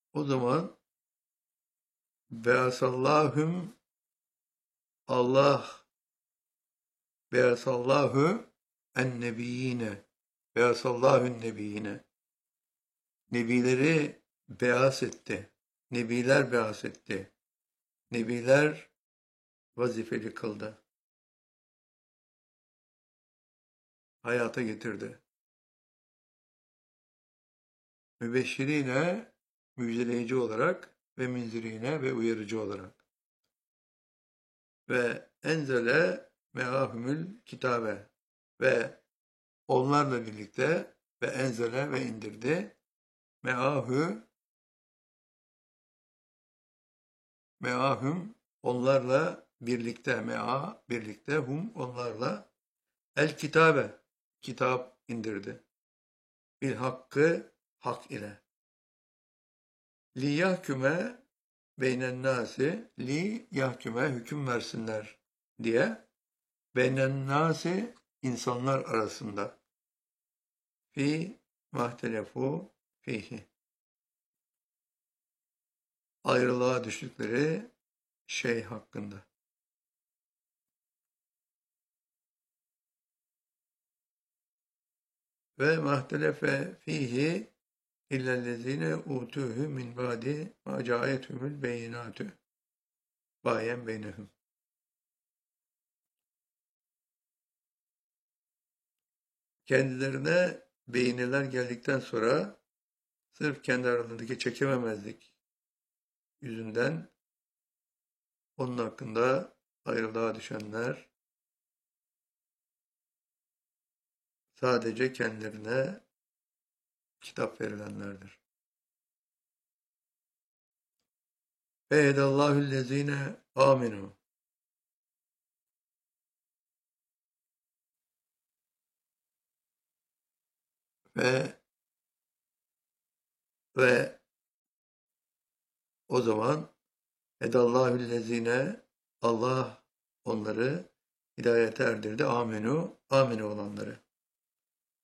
O zaman beasallahum Allah beasallahu en-nebiyyine beasallahu nebiyyine nebileri beas etti. Nebiler beas etti. Nebiler vazifeli kıldı. Hayata getirdi. Mübeşşirine müjdeleyici olarak ve minzirine ve uyarıcı olarak. Ve enzele meahumül kitabe ve onlarla birlikte ve enzele ve indirdi meahum onlarla birlikte birlikte hum onlarla el kitabe kitap indirdi. Bil hakkı hak ile. Li yahküme beynen nasi li yahküme hüküm versinler diye beynen nasi insanlar arasında fi mahtelefu fihi ayrılığa düştükleri şey hakkında. Ve mahtelefe fihi illellezine utuhu min ba'di ma ca'ethumul beyinatü bayen beynehum. Kendilerine beyineler geldikten sonra sırf kendi aralarındaki çekememezlik yüzünden onun hakkında ayrılığa düşenler sadece kendilerine kitap verilenlerdir. Fehedallahüllezine aminu. Ve o zaman hedallahüllezine Allah onları hidayete erdirdi. Aminu olanları.